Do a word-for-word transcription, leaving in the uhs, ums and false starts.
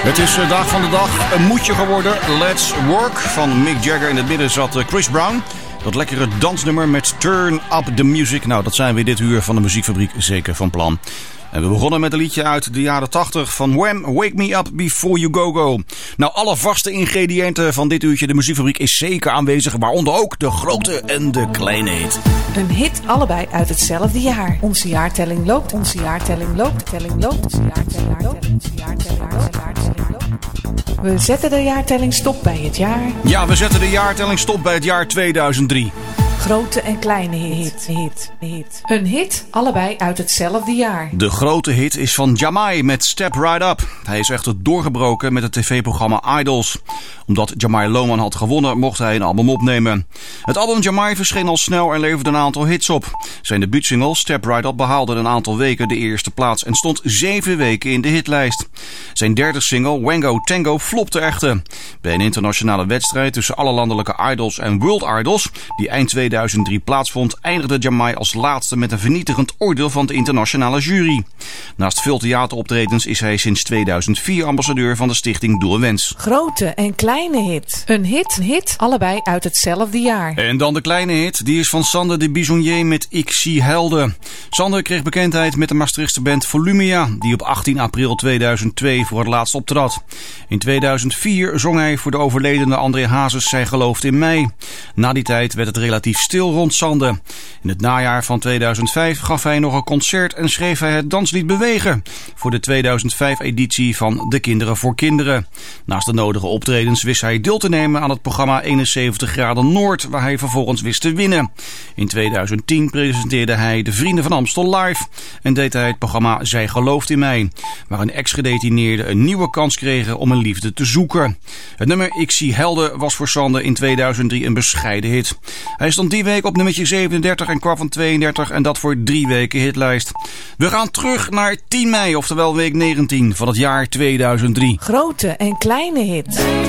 Het is de dag van de dag een moedje geworden. Let's Work van Mick Jagger. In het midden zat Chris Brown. Dat lekkere dansnummer met Turn Up The Music. Nou, dat zijn we dit uur van de Muziekfabriek zeker van plan. En we begonnen met een liedje uit de jaren tachtig van Wham! Wake Me Up Before You Go Go. Nou, alle vaste ingrediënten van dit uurtje de Muziekfabriek is zeker aanwezig. Waaronder ook de grote en de kleine hit. Een hit allebei uit hetzelfde jaar. Onze jaartelling loopt, onze jaartelling loopt, telling loopt, onze jaartelling loopt, onze jaartelling loopt, jaartelling loopt. We zetten de jaartelling stop bij het jaar. Ja, we zetten de jaartelling stop bij het jaar tweeduizend drie. Grote en kleine hit, hit, hit. Een hit, allebei uit hetzelfde jaar. De grote hit is van Jamai met Step Right Up. Hij is echter doorgebroken met het tv-programma Idols. Omdat Jamai Lohman had gewonnen, mocht hij een album opnemen. Het album Jamai verscheen al snel en leverde een aantal hits op. Zijn debuutsingle Step Right Up behaalde een aantal weken de eerste plaats en stond zeven weken in de hitlijst. Zijn derde single, Wango Tango, flopte echter. Bij een internationale wedstrijd tussen alle landelijke idols en World Idols, die eind tweeduizend drie plaatsvond, eindigde Jamai als laatste met een vernietigend oordeel van de internationale jury. Naast veel theateroptredens is hij sinds tweeduizend vier ambassadeur van de stichting Doe en Wens. Grote en kleine hit. Een hit, een hit, allebei uit hetzelfde jaar. En dan de kleine hit, die is van Sander de Bisonnier met Ik zie helden. Sander kreeg bekendheid met de Maastrichtse band Volumia, die op achttien april tweeduizend twee voor het laatst optrad. In tweeduizend vier zong hij voor de overledene André Hazes Zij gelooft in mij. Na die tijd werd het relatief stil rond Sander. In het najaar van tweeduizend vijf gaf hij nog een concert en schreef hij het danslied Bewegen voor de tweeduizend vijf editie van De Kinderen voor Kinderen. Naast de nodige optredens wist hij deel te nemen aan het programma eenenzeventig graden Noord, waar hij vervolgens wist te winnen. In tweeduizend tien presenteerde hij De Vrienden van Amstel live en deed hij het programma Zij gelooft in mij, waar een ex-gedetineerde een nieuwe kans kregen om een liefde te zoeken. Het nummer Ik zie helden was voor Sander in tweeduizend drie een bescheiden hit. Hij stond die week op nummertje zevenendertig en kwam van tweeëndertig en dat voor drie weken hitlijst. We gaan terug naar tien mei, oftewel week negentien van het jaar tweeduizend drie. Grote en kleine hit.